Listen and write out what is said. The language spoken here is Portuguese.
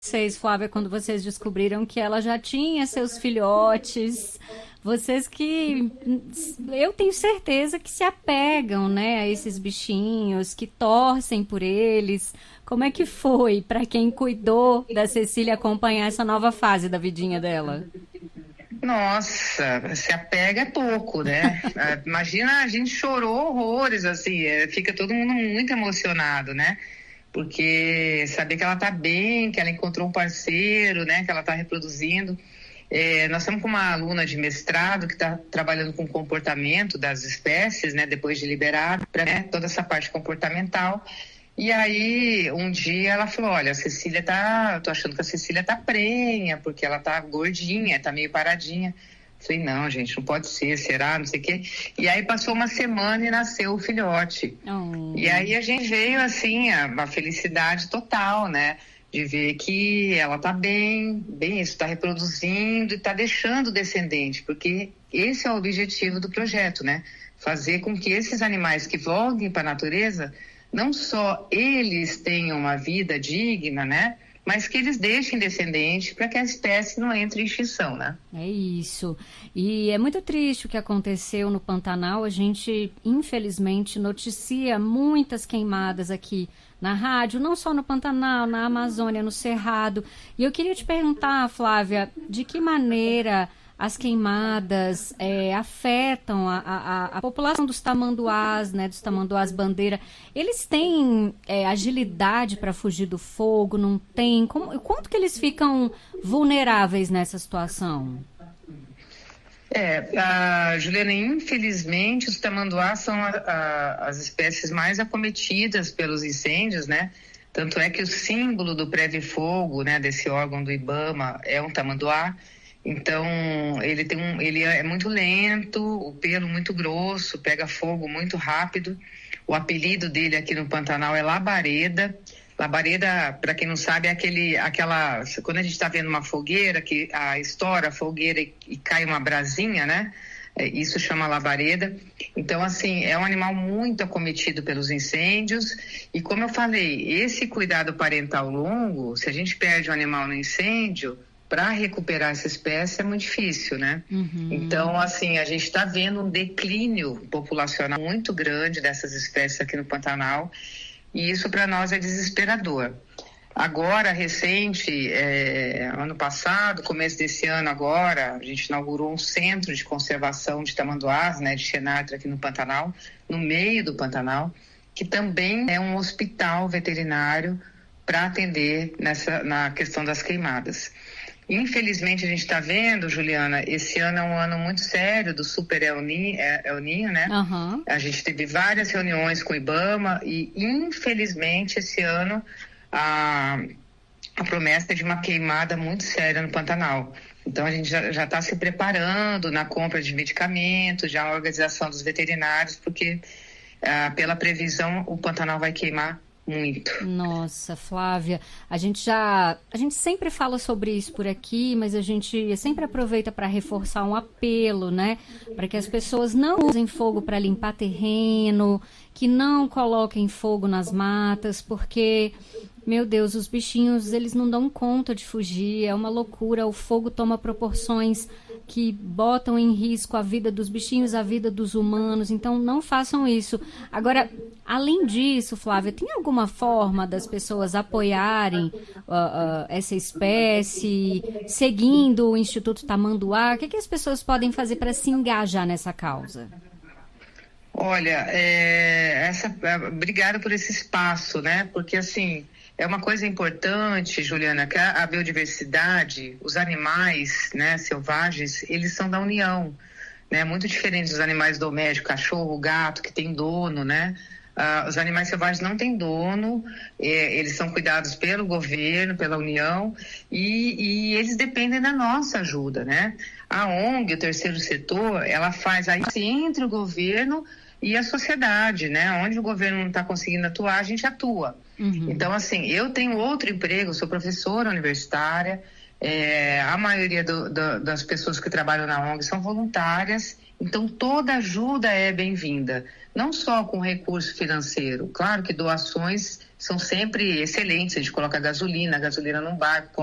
vocês, Flávia, quando vocês descobriram que ela já tinha seus filhotes? Vocês que eu tenho certeza que se apegam, né, a esses bichinhos, que torcem por eles. Como é que foi para quem cuidou da Cecília acompanhar essa nova fase da vidinha dela? Nossa, se apega é pouco, né? Imagina, a gente chorou horrores, assim, fica todo mundo muito emocionado, né? Porque saber que ela tá bem, que ela encontrou um parceiro, né? Que ela tá reproduzindo. Nós estamos com uma aluna de mestrado que está trabalhando com o comportamento das espécies, né? Depois de liberar, né, toda essa parte comportamental. E aí, um dia ela falou, olha, tô achando que a Cecília tá prenha, porque ela tá gordinha, tá meio paradinha. Falei, não, gente, não pode ser, será, não sei o quê. E aí passou uma semana e nasceu o filhote. E aí a gente veio, assim, uma felicidade total, né? De ver que ela tá bem, isso, tá reproduzindo e tá deixando descendente, porque esse é o objetivo do projeto, né? Fazer com que esses animais que voltem para a natureza, não só eles tenham uma vida digna, né? Mas que eles deixem descendente para que a espécie não entre em extinção, né? É isso. E é muito triste o que aconteceu no Pantanal. A gente, infelizmente, noticia muitas queimadas aqui na rádio, não só no Pantanal, na Amazônia, no Cerrado. E eu queria te perguntar, Flávia, de que maneira as queimadas afetam a população dos tamanduás, né, dos tamanduás bandeira. Eles têm agilidade para fugir do fogo? Não tem? Quanto que eles ficam vulneráveis nessa situação? Juliana, infelizmente os tamanduás são as espécies mais acometidas pelos incêndios, né? Tanto é que o símbolo do Preve-Fogo, né, desse órgão do IBAMA, é um tamanduá. Então, ele é muito lento, o pelo muito grosso, pega fogo muito rápido. O apelido dele aqui no Pantanal é labareda. Labareda, para quem não sabe, é quando a gente está vendo uma fogueira, que estoura a fogueira e cai uma brasinha, né? Isso chama labareda. Então, assim, é um animal muito acometido pelos incêndios. E como eu falei, esse cuidado parental longo, se a gente perde um animal no incêndio, para recuperar essa espécie é muito difícil, né? Então, assim, a gente está vendo um declínio populacional muito grande dessas espécies aqui no Pantanal, e isso para nós é desesperador. Agora, recente, ano passado, começo desse ano agora, a gente inaugurou um centro de conservação de tamanduás, né, de Xenarthra aqui no Pantanal, no meio do Pantanal, que também é um hospital veterinário para atender na questão das queimadas. Infelizmente, a gente está vendo, Juliana, esse ano é um ano muito sério do Super El Ninho, né? Uhum. A gente teve várias reuniões com o IBAMA e, infelizmente, esse ano a promessa é de uma queimada muito séria no Pantanal. Então, a gente já está se preparando na compra de medicamentos, já a organização dos veterinários, porque pela previsão o Pantanal vai queimar muito. Nossa, Flávia, a gente sempre fala sobre isso por aqui, mas a gente sempre aproveita para reforçar um apelo, né? Para que as pessoas não usem fogo para limpar terreno, que não coloquem fogo nas matas, porque, meu Deus, os bichinhos, eles não dão conta de fugir, é uma loucura, o fogo toma proporções que botam em risco a vida dos bichinhos, a vida dos humanos, então não façam isso. Agora, além disso, Flávia, tem alguma forma das pessoas apoiarem essa espécie, seguindo o Instituto Tamanduá? O que as pessoas podem fazer para se engajar nessa causa? Olha, obrigada por esse espaço, né? Porque, assim, é uma coisa importante, Juliana, que a biodiversidade, os animais, né, selvagens, eles são da união, né? Muito diferente dos animais domésticos, cachorro, gato, que tem dono, né? Os animais selvagens não têm dono, eles são cuidados pelo governo, pela União, e eles dependem da nossa ajuda, né? A ONG, o terceiro setor, ela faz aí entre o governo e a sociedade, né? Onde o governo não está conseguindo atuar, a gente atua. Então, assim, eu tenho outro emprego, sou professora universitária, a maioria das pessoas que trabalham na ONG são voluntárias, Então, toda ajuda é bem-vinda, não só com recurso financeiro. Claro que doações são sempre excelentes, a gente coloca gasolina num barco,